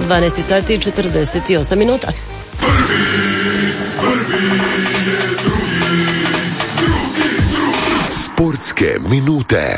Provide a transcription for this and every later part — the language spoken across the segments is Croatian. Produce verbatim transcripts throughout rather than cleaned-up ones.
dvanaest sati i četrdeset osam minuta. Prvi, prvi je drugi, drugi, drugi. Sportske minute.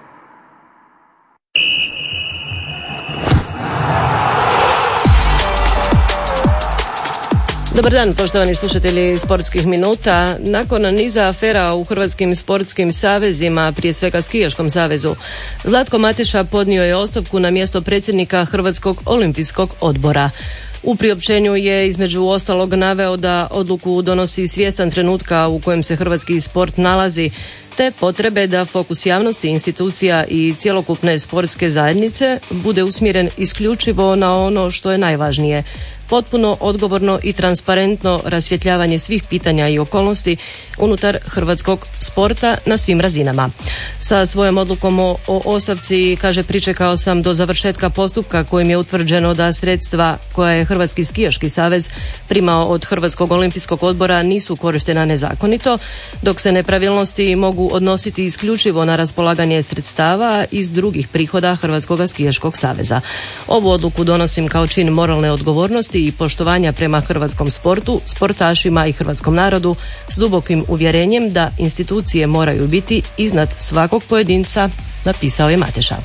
Dobar dan, poštovani slušatelji sportskih minuta. Nakon niza afera u hrvatskim sportskim savezima, prije svega skijaškom savezu, Zlatko Mateša podnio je ostavku na mjesto predsjednika Hrvatskog olimpijskog odbora. U priopćenju je između ostalog naveo da odluku donosi svjestan trenutka u kojem se hrvatski sport nalazi, te potrebe da fokus javnosti, institucija i cjelokupne sportske zajednice bude usmjeren isključivo na ono što je najvažnije: potpuno odgovorno i transparentno rasvjetljavanje svih pitanja i okolnosti unutar hrvatskog sporta na svim razinama. Sa svojom odlukom o, o ostavci, kaže, pričekao sam do završetka postupka kojim je utvrđeno da sredstva koja je Hrvatski skijaški savez primao od Hrvatskog olimpijskog odbora nisu korištena nezakonito, dok se nepravilnosti mogu odnositi isključivo na raspolaganje sredstava iz drugih prihoda Hrvatskog skijaškog saveza. Ovu odluku donosim kao čin moralne odgovornosti i poštovanja prema hrvatskom sportu, sportašima i hrvatskom narodu, s dubokim uvjerenjem da institucije moraju biti iznad svakog pojedinca, napisao je Mateša.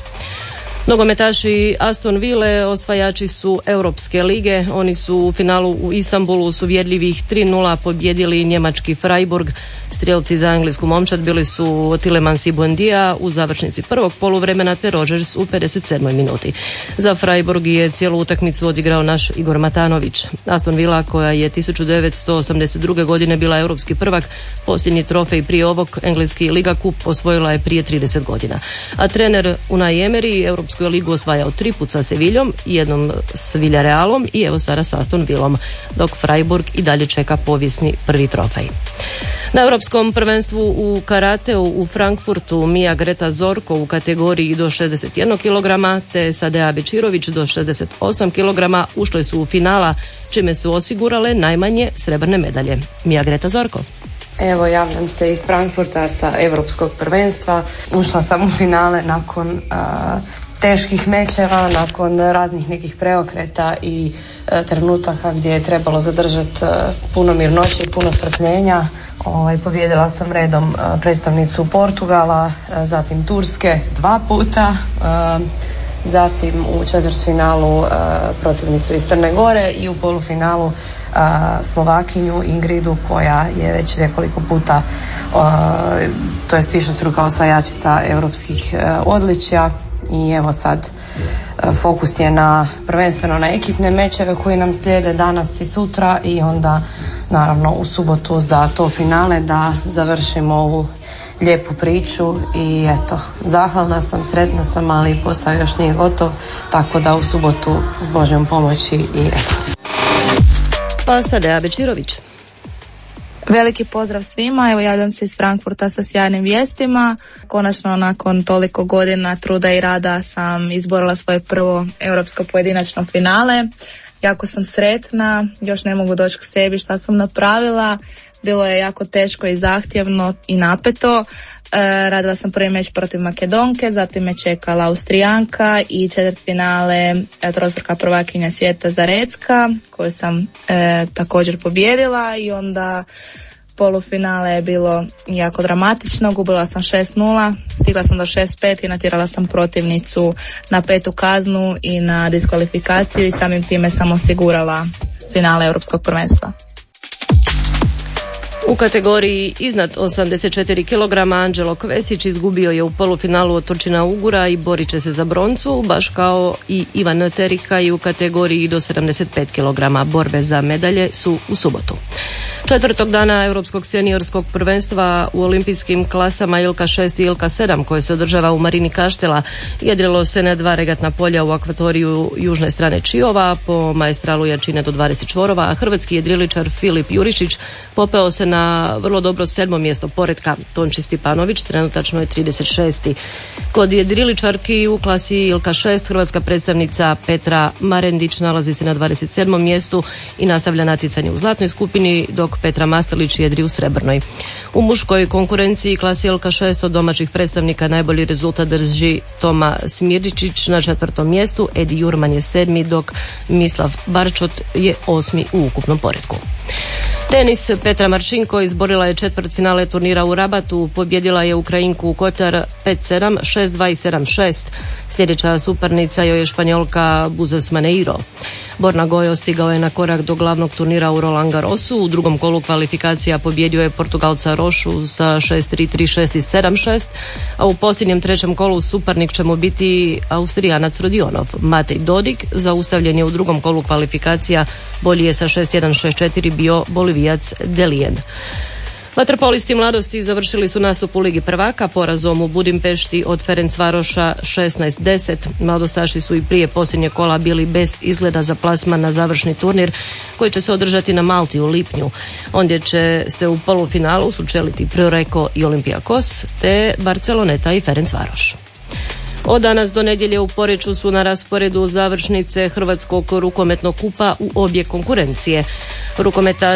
Nogometaši Aston Ville osvajači su Europske lige. Oni su u finalu u Istanbulu s uvjerljivih tri nula pobjedili njemački Freiburg. Strijelci za englesku momčad bili su Tielemans i Buendia u završnici prvog poluvremena te Rodgers u pedeset sedmoj minuti. Za Freiburg je cijelu utakmicu odigrao naš Igor Matanović. Aston Villa, koja je tisuću devetsto osamdeset druge godine bila europski prvak, posljednji trofej prije ovog, engleski Liga Cup, osvojila je prije trideset godina. A trener Unai Emery Europsku ligu osvajao tri put sa Seviljom, jednom s Villarealom i evo sada s Aston Villom, dok Freiburg i dalje čeka povijesni prvi trofej. Na Europskom prvenstvu u karateu u Frankfurtu Mija Greta Zorko u kategoriji do šezdeset jedan kilograma te Sadea Bečirović do šezdeset osam kilograma ušle su u finala, čime su osigurale najmanje srebrne medalje. Mija Greta Zorko. Evo, javljam se iz Frankfurta sa Europskog prvenstva. Ušla sam u finale nakon a, teških mečeva, nakon raznih nekih preokreta i a, trenutaka gdje je trebalo zadržati a, puno mirnoće i puno strpljenja. Ovaj, pobijedila sam redom a, predstavnicu Portugala, a, zatim Turske dva puta, a, zatim u četvrtfinalu a, protivnicu iz Crne Gore i u polufinalu a, Slovakinju Ingridu, koja je već nekoliko puta a, to jest višestruka osvajačica europskih a, odličja. I evo sad a, fokus je na prvenstveno na ekipne mečeve koji nam slijede danas i sutra i onda naravno u subotu za to finale da završimo ovu lijepu priču. I eto, zahvalna sam, sretna sam, ali posao još nije gotov, tako da u subotu s Božjom pomoći i eto. Pa Sadea Bečirović. Veliki pozdrav svima, evo javljam se iz Frankfurta sa sjajnim vijestima. Konačno nakon toliko godina truda i rada sam izborila svoje prvo europsko pojedinačno finale. Jako sam sretna, još ne mogu doći k sebi šta sam napravila. Bilo je jako teško i zahtjevno i napeto. E, radila sam prvi meč protiv Makedonke, zatim me čekala Austrijanka i četvrtfinale e, trostruka prvakinja svijeta Zarecka, koju sam e, također pobijedila, i onda polufinale je bilo jako dramatično, gubila sam šest nula, stigla sam do šest pet i natjerala sam protivnicu na petu kaznu i na diskvalifikaciju i samim time sam osigurala finale europskog prvenstva. U kategoriji iznad osamdeset četiri kilograma Anđelo Kvesić izgubio je u polufinalu od Turčina Ugura i borit će se za broncu, baš kao i Ivan Teriha, i u kategoriji do sedamdeset pet kilograma. Borbe za medalje su u subotu. Četvrtog dana Europskog seniorskog prvenstva u olimpijskim klasama Ilka šest i Ilka sedam, koje se održava u Marini Kaštela, jedrilo se na dva regatna polja u akvatoriju južne strane Čiova po maestralu jačine do dvadeset čvorova, a hrvatski jedriličar Filip Jurišić popeo se na na vrlo dobro sedmo mjesto poretka. Tonči Stipanović trenutačno je trideset šesti. Kod jedriličarki u klasi Ilka šest hrvatska predstavnica Petra Marendić nalazi se na dvadeset sedmom mjestu i nastavlja natjecanje u zlatnoj skupini, dok Petra Mastelić jedri u srebrnoj. U muškoj konkurenciji klasi Ilka šest od domaćih predstavnika najbolji rezultat drži Toma Smirčić na četvrtom mjestu, Edi Jurman je sedmi, dok Mislav Barčot je osmi u ukupnom poretku. Tenis, Petra Marčinko izborila je četvrtfinale turnira u Rabatu, pobjedila je Ukrajinku Kotar pet sedam, šest dva i sedam šest. Sljedeća suparnica joj je Španjolka Buzes Maneiro. Borna Gojo stigao je na korak do glavnog turnira u Roland Garrosu. U drugom kolu kvalifikacija pobjedio je Portugalca Rošu sa šest tri, tri šest i sedam šest, a u posljednjem trećem kolu suparnik će mu biti Austrijanac Rodionov. Matej Dodik zaustavljen je u drugom kolu kvalifikacija, bolji je sa šest jedan, šest četiri bio Bolivijac Delijen. Vaterpolisti mladosti završili su nastup u Ligi prvaka porazom u Budimpešti od Ferencvaroša šesnaest deset. Mladostaši su i prije posljednje kola bili bez izgleda za plasman na završni turnir koji će se održati na Malti u lipnju. Ondje će se u polufinalu sučeliti Proreko i Olympiakos te Barceloneta i Ferencvaroš. Od danas do nedjelje u Poreču su na rasporedu završnice Hrvatskog rukometnog kupa u obje konkurencije. Rukometaši